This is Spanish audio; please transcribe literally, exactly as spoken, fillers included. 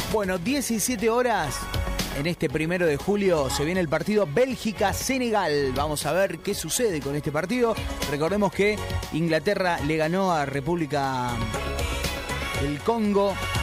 Bueno, diecisiete horas. En este primero de julio se viene el partido Bélgica-Senegal. Vamos a ver qué sucede con este partido. Recordemos que Inglaterra le ganó a República del Congo